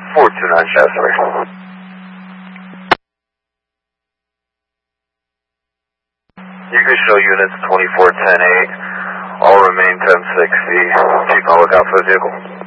429 Shasta. You can show units 2410-8. All remain 1060. Keep on lookout for the vehicle.